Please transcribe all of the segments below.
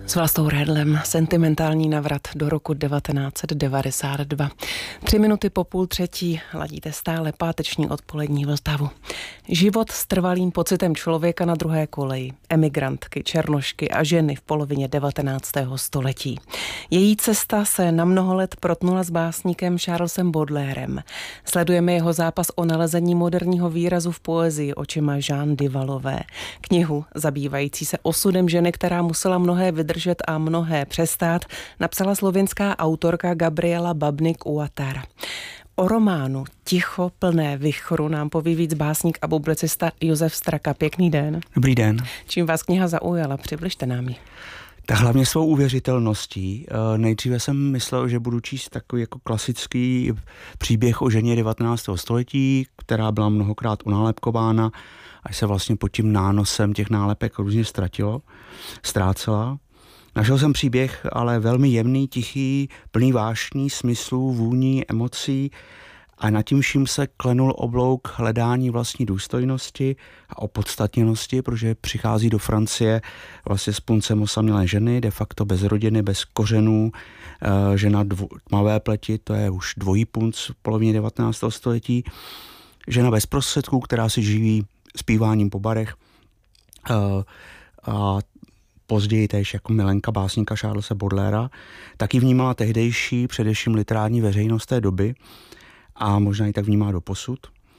S Vlastou Redlem sentimentální navrat do roku 1992. 3 minuty po 2:30 ladíte stále páteční odpolední Vltavu. Život s trvalým pocitem člověka na druhé koleji. Emigrantky, černošky a ženy v polovině 19. století. Její cesta se na mnoho let protnula s básníkem Charlesem Baudelaireem. Sledujeme jeho zápas o nalezení moderního výrazu v poezii očima Jeanne Divalové. Knihu zabývající se osudem ženy, která musela mnohé vydržet a mnohé přestát, napsala slovinská autorka Gabriela Babnik-Uatara. O románu Ticho plné vichru nám poví víc básník a publicista Josef Straka. Pěkný den. Dobrý den. Čím vás kniha zaujala? Přibližte nám ji. Tak hlavně svou uvěřitelností. Nejdříve jsem myslel, že budu číst takový jako klasický příběh o ženě 19. století, která byla mnohokrát unálepkována, až se vlastně pod tím nánosem těch nálepek různě ztrácela. Našel jsem příběh ale velmi jemný, tichý, plný vášní, smyslů, vůní, emocí a nad tím vším se klenul oblouk hledání vlastní důstojnosti a opodstatněnosti, protože přichází do Francie vlastně s puncem osamělé ženy, de facto bez rodiny, bez kořenů, žena tmavé pleti, to je už dvojí punc v polovině 19. století, žena bez prostředků, která si živí zpíváním po barech a později též jako milenka básníka Charlese Baudelaira, taky vnímala tehdejší, především literární veřejnost té doby a možná i tak vnímá doposud.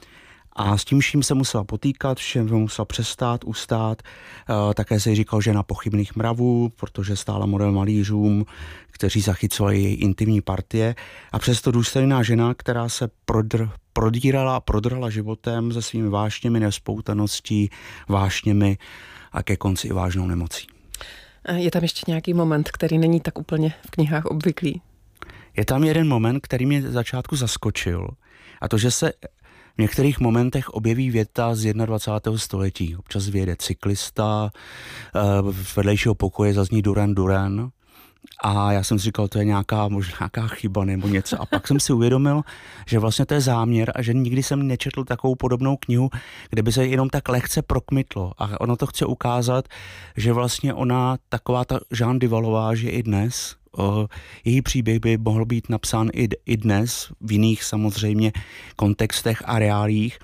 A s tím vším se musela potýkat, všem musela přestát, ustát. Také se jí říkal žena pochybných mravů, protože stála model malířům, kteří zachycovali její intimní partie. A přesto důstojná žena, která se prodírala a prodrala životem se svými vášněmi, nevzpoutaností, vášněmi a ke konci i vážnou nemocí. Je tam ještě nějaký moment, který není tak úplně v knihách obvyklý? Je tam jeden moment, který mě začátku zaskočil. A to, že se v některých momentech objeví věta z 21. století. Občas vyjede cyklista, v vedlejšího pokoje zazní Duran Duran. A já jsem si říkal, to je možná nějaká chyba nebo něco. A pak jsem si uvědomil, že vlastně to je záměr a že nikdy jsem nečetl takovou podobnou knihu, kde by se jenom tak lehce prokmitlo. A ono to chce ukázat, že vlastně ona, taková ta Jeanne Divalová, že i dnes, její příběh by mohl být napsán i dnes, v jiných samozřejmě kontextech a reálích.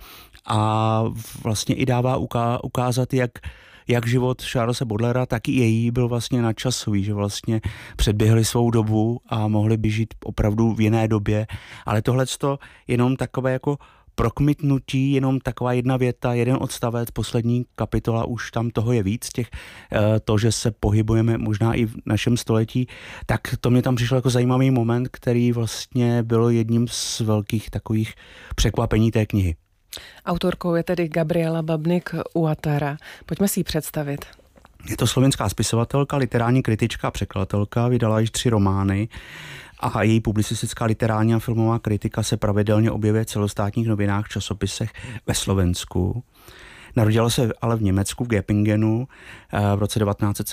A vlastně i dává ukázat, jak život Charlese Baudelaira, tak i její byl vlastně nadčasový, že vlastně předběhli svou dobu a mohli by žít opravdu v jiné době. Ale tohleto jenom takové jako prokmitnutí, jenom taková jedna věta, jeden odstavec, poslední kapitola, už tam toho je víc, to, že se pohybujeme možná i v našem století, tak to mě tam přišlo jako zajímavý moment, který vlastně byl jedním z velkých takových překvapení té knihy. Autorkou je tedy Gabriela Babnik-Uatara. Pojďme si ji představit. Je to slovinská spisovatelka, literární kritička a překladatelka, vydala již 3 romány a její publicistická literární a filmová kritika se pravidelně objevuje v celostátních novinách, časopisech ve Slovensku. Narodila se ale v Německu, v Göppingenu v roce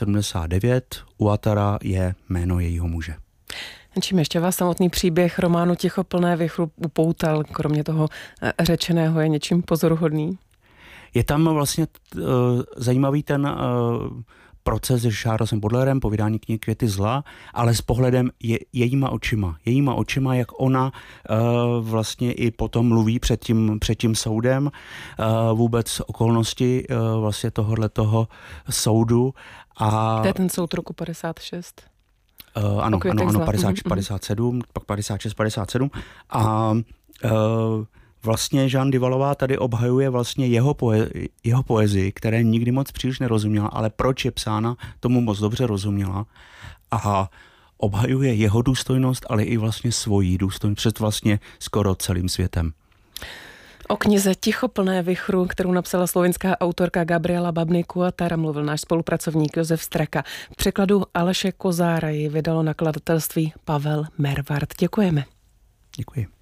1979. Uatara je jméno jejího muže. Čím ještě vás samotný příběh románu Ticho plné vichru upoutal, kromě toho řečeného, je něčím pozoruhodný? Je tam vlastně zajímavý ten proces s Charlesem Baudelairem po vydání knihy Květy zla, ale s pohledem jejíma očima, jak ona vlastně i potom mluví před tím soudem, vůbec okolnosti vlastně tohoto soudu. A to je ten soud roku 56? Ano, 57, pak 56, 57 a vlastně Jeanne Divalová tady obhajuje vlastně jeho poezii, které nikdy moc příliš nerozuměla, ale proč je psána, tomu moc dobře rozuměla a obhajuje jeho důstojnost, ale i vlastně svoji důstojnost před vlastně skoro celým světem. O knize Ticho plné vichru, kterou napsala slovinská autorka Gabriela Babnik-Uatara, mluvil náš spolupracovník Josef Straka. V překladu Aleše Kozára ji vydalo nakladatelství Pavel Mervart. Děkujeme. Děkuji.